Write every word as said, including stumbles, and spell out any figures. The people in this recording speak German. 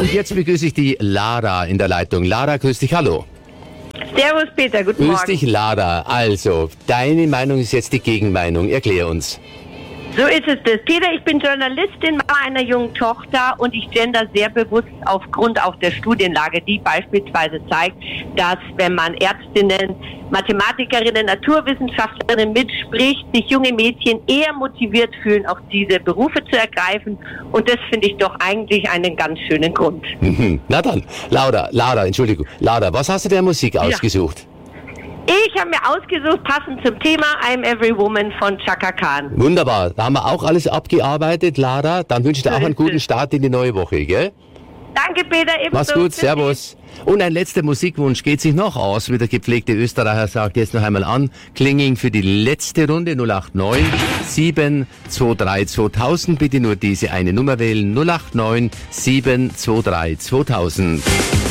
Und jetzt begrüße ich die Lara in der Leitung. Lara, grüß dich, hallo. Servus Peter, guten Grüß Morgen. dich, Lara. Also, deine Meinung ist jetzt die Gegenmeinung. Erklär uns. So ist es das. Peter, ich bin Journalistin, Mama einer jungen Tochter und ich gender sehr bewusst aufgrund auch der Studienlage, die beispielsweise zeigt, dass wenn man Ärztinnen, Mathematikerinnen, Naturwissenschaftlerinnen mitspricht, sich junge Mädchen eher motiviert fühlen, auch diese Berufe zu ergreifen. Und das finde ich doch eigentlich einen ganz schönen Grund. Mhm. Na dann, Laura, Lara, Entschuldigung. Lara, was hast du der Musik ausgesucht? Ich habe mir ausgesucht, passend zum Thema I'm Every Woman von Chaka Khan. Wunderbar, da haben wir auch alles abgearbeitet, Lara. Dann wünsche ich dir auch einen guten Start in die neue Woche, gell? Danke Peter, ebenso. Mach's gut, servus. Und ein letzter Musikwunsch geht sich noch aus, wie der gepflegte Österreicher sagt, jetzt noch einmal an. Klinging für die letzte Runde null acht neun sieben zwei drei zweitausend. Bitte nur diese eine Nummer wählen, null acht neun sieben zwei drei zweitausend.